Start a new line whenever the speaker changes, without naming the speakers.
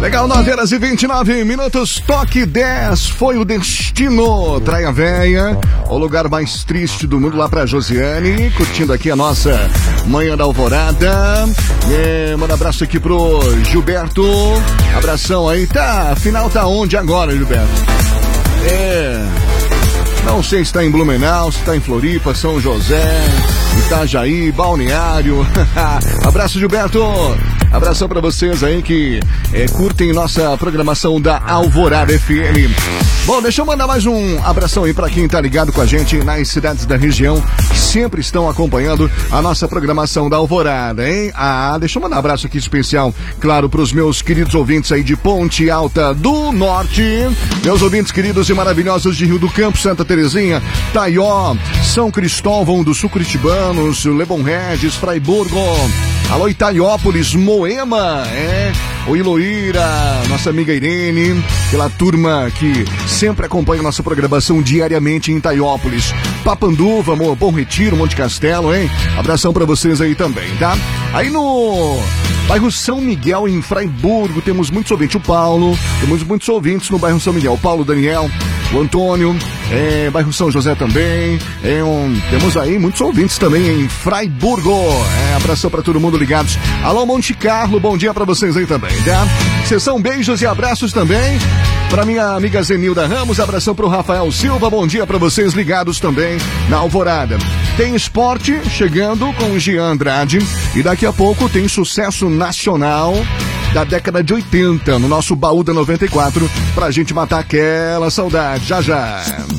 Legal, 9h29, toque 10, foi o destino. Traia Véia, o lugar mais triste do mundo, lá pra Josiane, curtindo aqui a nossa Manhã da Alvorada. Manda abraço aqui pro Gilberto, abração aí, afinal tá onde agora, Gilberto? Não sei se tá em Blumenau, se tá em Floripa, São José, Itajaí, Balneário. Abraço, Gilberto. Abração pra vocês aí que curtem nossa programação da Alvorada FM. Bom, deixa eu mandar mais um abração aí pra quem tá ligado com a gente nas cidades da região, que sempre estão acompanhando a nossa programação da Alvorada, hein? Deixa eu mandar um abraço aqui especial, claro, pros meus queridos ouvintes aí de Ponte Alta do Norte, meus ouvintes queridos e maravilhosos de Rio do Campo, Santa Terezinha, Taió, São Cristóvão do Sul Curitibanos, Lebon Regis, Fraiburgo, alô Itaiópolis, Moema, o Iloíra, nossa amiga Irene, aquela turma que sempre acompanha nossa programação diariamente em Itaiópolis, Papanduva, Bom Retiro, Monte Castelo, hein? Abração pra vocês aí também, tá? Aí no bairro São Miguel, em Fraiburgo, temos muitos ouvintes, o Paulo, temos muitos ouvintes no bairro São Miguel, o Paulo, Daniel, o Antônio, bairro São José também, temos aí muitos ouvintes também em Fraiburgo, abração pra todo mundo ligados. Alô Monte Carlo, bom dia pra vocês aí também, tá? Sessão beijos e abraços também pra minha amiga Zenilda Ramos, abração pro Rafael Silva, bom dia pra vocês ligados também na Alvorada. Tem esporte chegando com o Jean Andrade e daqui a pouco tem sucesso nacional da década de 80 no nosso baú da 94 pra gente matar aquela saudade. Já já.